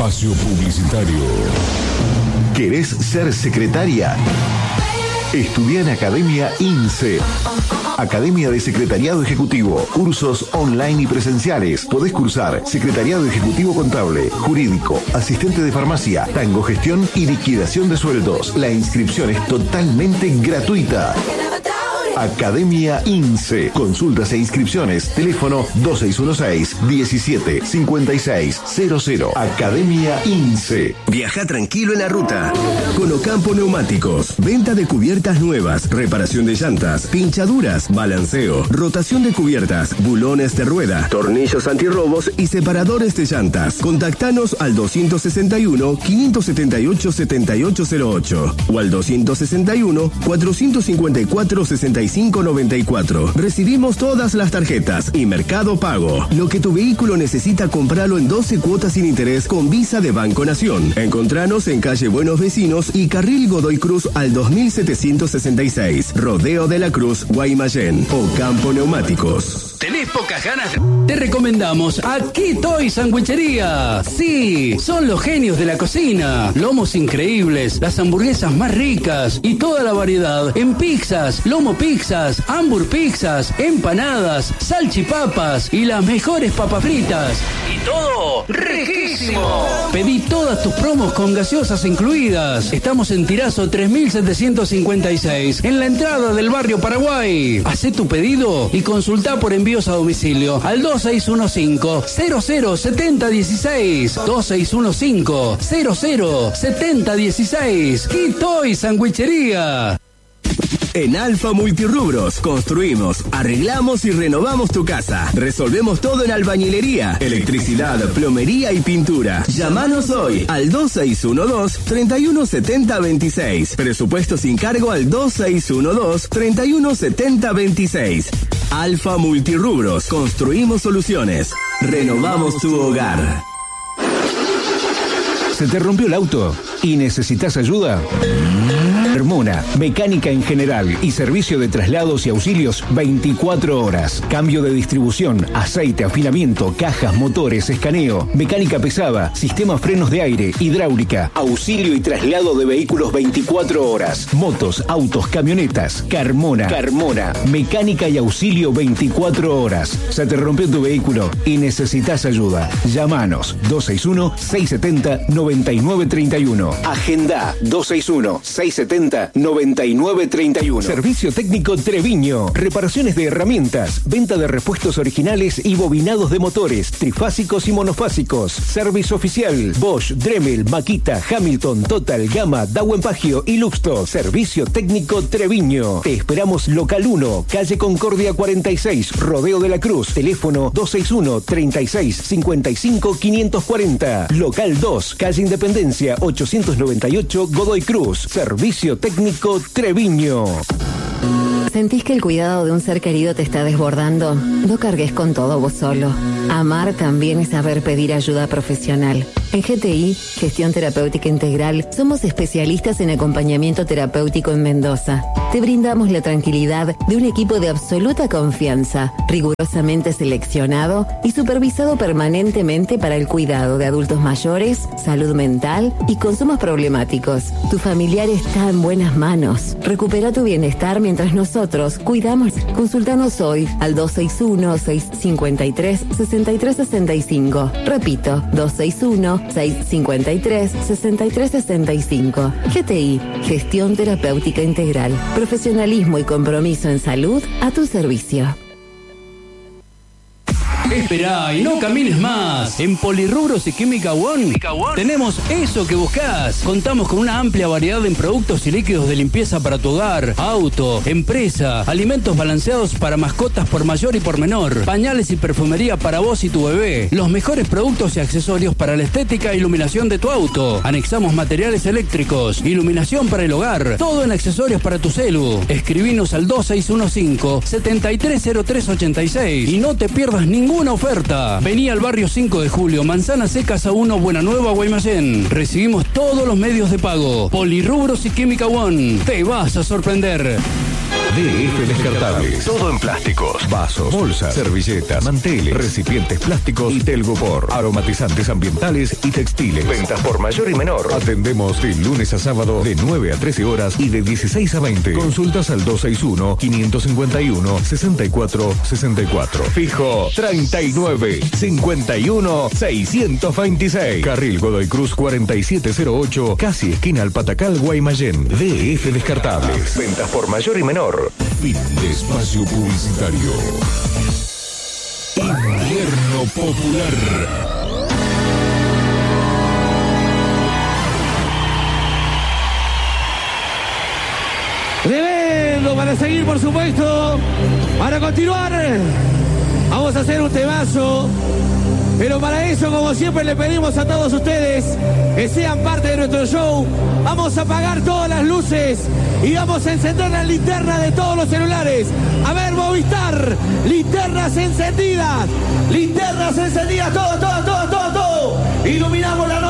Espacio publicitario. ¿Querés ser secretaria? Estudia en Academia INSE. Academia de Secretariado Ejecutivo. Cursos online y presenciales. Podés cursar Secretariado Ejecutivo Contable, Jurídico, Asistente de Farmacia, Tango Gestión y Liquidación de Sueldos. La inscripción es totalmente gratuita. Academia INSE. Consultas e inscripciones. Teléfono 2616-175600. Academia INSE. Viaja tranquilo en la ruta. Con Ocampo Neumáticos. Venta de cubiertas nuevas. Reparación de llantas. Pinchaduras. Balanceo. Rotación de cubiertas. Bulones de rueda. Tornillos antirrobos y separadores de llantas. Contactanos al 261-578-7808 o al 261-454-6594. Recibimos todas las tarjetas y Mercado Pago. Lo que tu vehículo necesita, compralo en 12 cuotas sin interés con Visa de Banco Nación. Encontranos en calle Buenos Vecinos y Carril Godoy Cruz al 2766. Rodeo de la Cruz, Guaymallén. Ocampo Neumáticos. ¿Tenés pocas ganas? Te recomendamos a Quitoy Sandwichería. Sí, son los genios de la cocina. Lomos increíbles, las hamburguesas más ricas y toda la variedad en pizzas, lomo pizzas, hambur pizzas, empanadas, salchipapas y las mejores papas fritas. Y todo riquísimo. Pedí todas tus promos con gaseosas incluidas. Estamos en Tirazo 3756, en la entrada del barrio Paraguay. Hacé tu pedido y consultá por envíos a domicilio al 2615-007016. 2615-007016. Quitoy Sandwichería. En Alfa Multirrubros construimos, arreglamos y renovamos tu casa. Resolvemos todo en albañilería, electricidad, plomería y pintura. Llámanos hoy al 2612-317026. Presupuesto sin cargo al 2612-317026. Alfa Multirrubros. Construimos soluciones. Renovamos tu hogar. ¿Se te rompió el auto y necesitas ayuda? Carmona, mecánica en general y servicio de traslados y auxilios 24 horas. Cambio de distribución, aceite, afinamiento, cajas, motores, escaneo, mecánica pesada, sistema frenos de aire, hidráulica, auxilio y traslado de vehículos 24 horas. Motos, autos, camionetas. Carmona, mecánica y auxilio 24 horas. Se te rompió tu vehículo y necesitas ayuda. Llámanos 261-670-9931. Agenda 261-670-9931. Servicio técnico Treviño. Reparaciones de herramientas, venta de repuestos originales y bobinados de motores, trifásicos y monofásicos. Servicio oficial Bosch, Dremel, Makita, Hamilton, Total, Gama, Dauenpagio y Luxto. Servicio técnico Treviño. Te esperamos local 1, calle Concordia 46, Rodeo de la Cruz. Teléfono 261-3655-540. Local 2, calle Independencia 898, Godoy Cruz. Servicio técnico Treviño. ¿Sentís que el cuidado de un ser querido te está desbordando? No cargues con todo vos solo. Amar también es saber pedir ayuda profesional. En GTI, Gestión Terapéutica Integral, somos especialistas en acompañamiento terapéutico en Mendoza. Te brindamos la tranquilidad de un equipo de absoluta confianza, rigurosamente seleccionado y supervisado permanentemente para el cuidado de adultos mayores, salud mental y consumos problemáticos. Tu familiar está en buenas manos. Recupera tu bienestar mientras nosotros cuidamos. Consultanos hoy al 261-653-6365. Repito, 261-653-6365. GTI, Gestión Terapéutica Integral. Profesionalismo y compromiso en salud a tu servicio. Esperá y no camines más. En Polirrubros y Química One tenemos eso que buscás. Contamos con una amplia variedad en productos y líquidos de limpieza para tu hogar, auto, empresa, alimentos balanceados para mascotas por mayor y por menor, pañales y perfumería para vos y tu bebé, los mejores productos y accesorios para la estética e iluminación de tu auto. Anexamos materiales eléctricos, iluminación para el hogar, todo en accesorios para tu celu. Escribinos al 2615-730386 y no te pierdas ninguna oferta. Vení al barrio 5 de Julio, Manzana Secas A1, Buena Nueva, Guaymallén. Recibimos todos los medios de pago. Polirrubros y Química One. Te vas a sorprender. DF Descartables. Todo en plásticos. Vasos, bolsas, servilletas, manteles, recipientes plásticos y telgopor. Aromatizantes ambientales y textiles. Ventas por mayor y menor. Atendemos de lunes a sábado de 9 a 13 horas y de 16 a 20. Consultas al 261-551-6464. Fijo 39 51 626. Carril Godoy Cruz 4708, casi esquina al Patacal, Guaymallén. DF Descartables. Ventas por mayor y menor. Fin de espacio publicitario. Invierno Popular. Tremendo para seguir, por supuesto. Para continuar, vamos a hacer un temazo. Pero para eso, como siempre, le pedimos a todos ustedes que sean parte de nuestro show. Vamos a apagar todas las luces y vamos a encender la linterna de todos los celulares. A ver, Movistar, linternas encendidas, todo. Iluminamos la